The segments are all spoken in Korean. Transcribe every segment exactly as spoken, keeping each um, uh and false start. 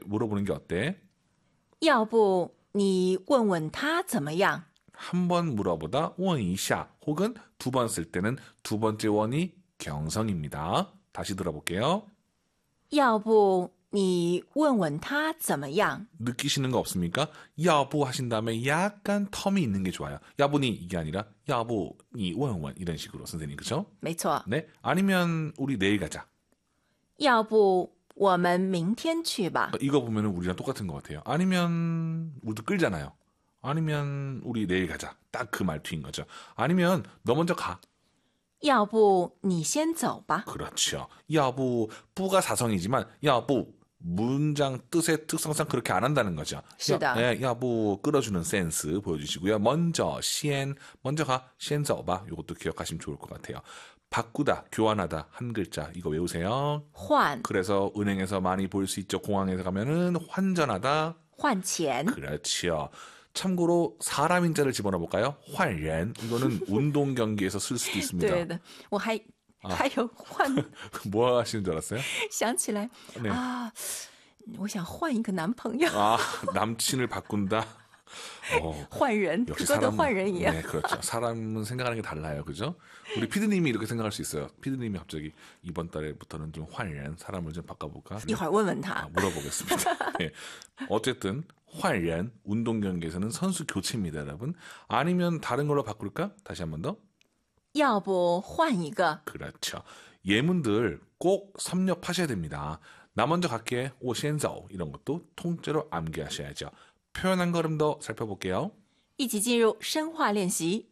물어보는 게 어때? 要不你问问他怎么样? 한 번 물어보다 问一下 혹은 두 번 쓸 때는 두 번째 원이 경성입니다. 다시 들어볼게요. 要不你问问他怎么样? 느끼시는 거 없습니까? 야부 하신 다음에 약간 텀이 있는 게 좋아요. 야부니 이게 아니라 야부 니 원원 이런 식으로 선생님 그렇죠? 没错. 네. 아니면 우리 내일 가자. 要不我们明天去吧? 이거 보면은 우리랑 똑같은 것 같아요. 아니면 우리도 끌잖아요. 아니면 우리 내일 가자. 딱 그 말투인 거죠. 아니면 너 먼저 가. 要不你先走吧? 그렇죠. 야부 부가 사성이지만 야부 문장 뜻의 특성상 그렇게 안 한다는 거죠. 야, 예, 야부 끌어주는 센스 보여주시고요. 먼저 시엔 먼저 가 시엔走吧. 이것도 기억하시면 좋을 것 같아요. 바꾸다, 교환하다 한 글자 이거 외우세요. 换 그래서 은행에서 많이 볼 수 있죠. 공항에서 가면은 환전하다. 换钱 그렇죠. 참고로 사람 인자를 집어넣어 볼까요? 换人 이거는 운동 경기에서 쓸 수도 있습니다. 对的我还还有换 뭐 하시는 줄 알았어요? 想起来 네. 아, 我想换一个男朋友 아, 남친을 바꾼다. 어, 换人 역시 그거 더 사람은- 换人一样 네, 그렇죠. 사람은 생각하는 게 달라요, 그죠? 우리 피디님이 이렇게 생각할 수 있어요. 피디님이 갑자기 이번 달부터는 좀 환연 사람을 좀 바꿔볼까? 一会儿问问他 아, 물어보겠습니다. 네. 어쨌든 환연 운동 경기에서는 선수 교체입니다, 여러분. 아니면 다른 걸로 바꿀까? 다시 한 번 더. 要不换一个 그렇죠. 예문들 꼭 섭렵하셔야 됩니다. 나 먼저 갈게, 오先走 이런 것도 통째로 암기하셔야죠. 표현 한 걸음 더 살펴볼게요. 一起进入深化练习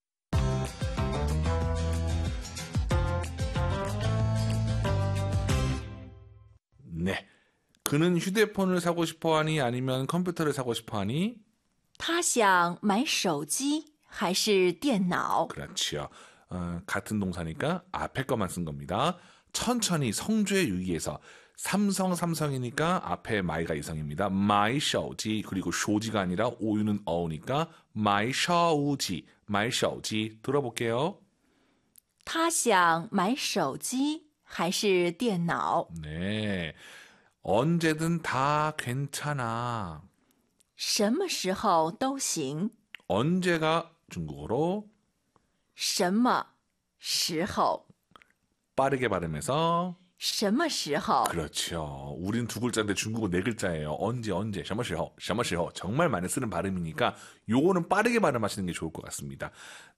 네. 그는 휴대폰을 사고 싶어 하니 아니면 컴퓨터를 사고 싶어 하니? 他想买手机还是电脑 그렇죠. 어, 같은 동사니까 앞에 것만 쓴 겁니다. 천천히 성조에 유의해서 삼성 삼성이니까 앞에 마이가 이성입니다. 마이 셔우지 그리고 쇼지가 아니라 오유는 어우니까 마이 셔우지 마이 셔우지 들어볼게요. 他想买手机还是电脑 네. 언제든 다 괜찮아. 什么时候都行 언제가 중국어로 什么时候 빠르게 발음해서 什么时候 그렇죠. 우린 두 글자인데 중국어 네 글자예요. 언제 언제 什么时候 什么时候 정말 많이 쓰는 발음이니까 요거는 빠르게 발음하시는 게 좋을 것 같습니다.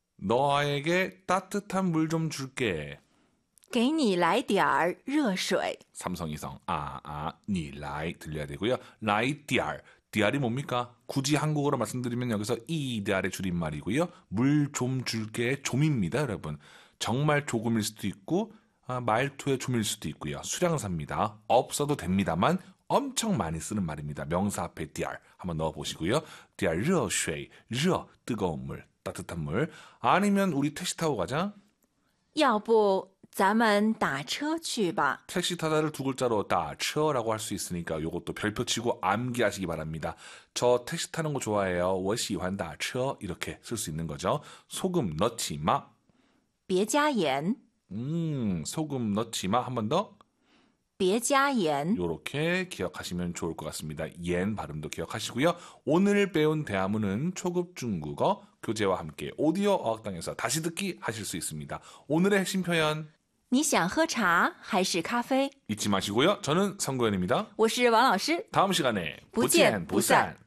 너에게 따뜻한 물 좀 줄게. 给你来点儿热水 삼성이성 아아 니라이 들려야 되고요. 라이 디알 디알이 뭡니까? 굳이 한국어로 말씀드리면 여기서 이 디알의 줄임말이고요. 물 좀 줄게 좀입니다, 여러분. 정말 조금일 수도 있고 아, 말투의 좀일 수도 있고요. 수량사입니다. 없어도 됩니다만 엄청 많이 쓰는 말입니다. 명사 앞에 디알 한번 넣어보시고요. 디알热水 热 뜨거운 물 따뜻한 물 아니면 우리 택시 타고 가자. 要不咱们打车去吧 택시 타다를 두 글자로 따처라고 할 수 있으니까 요것도 별표 치고 암기하시기 바랍니다. 저 택시 타는 거 좋아해요. 我喜欢打车 이렇게 쓸 수 있는 거죠. 소금 넣지 마. 别加盐 음, 소금 넣지 마. 한 번 더. 别加盐 요렇게 기억하시면 좋을 것 같습니다. 옌 발음도 기억하시고요. 오늘 배운 대화문은 초급 중국어 교재와 함께 오디오 어학당에서 다시 듣기 하실 수 있습니다. 오늘의 핵심 표현 你想喝茶还是咖啡 잊지 마시고요. 저는 성구현입니다. 我是王老师 다음 시간에 不见不散